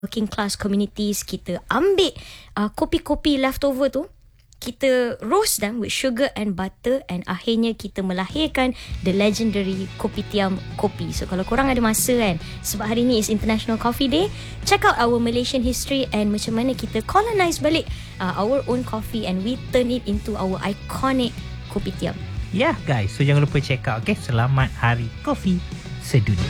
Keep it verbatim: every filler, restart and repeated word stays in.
working class communities, kita ambil uh, kopi-kopi leftover tu, kita roast them with sugar and butter, and akhirnya kita melahirkan the legendary Kopitiam kopi. So kalau korang ada masa kan, sebab hari ni is International Coffee Day, check out our Malaysian history and macam mana kita colonize balik uh, our own coffee and we turn it into our iconic Kopitiam. Ya yeah, guys, so jangan lupa check out, okay? Selamat Hari Kopi Sedunia.